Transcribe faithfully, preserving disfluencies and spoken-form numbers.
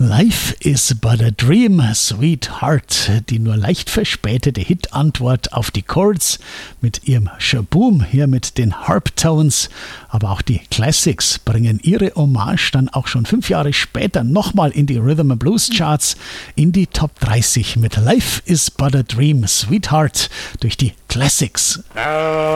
Life is but a dream, sweetheart. Die nur leicht verspätete Hitantwort auf die Chords mit ihrem Shaboom hier mit den Harptones. Aber auch die Classics bringen ihre Hommage dann auch schon fünf Jahre später nochmal in die Rhythm and Blues Charts, in die Top dreißig mit Life is but a dream, sweetheart durch die Classics.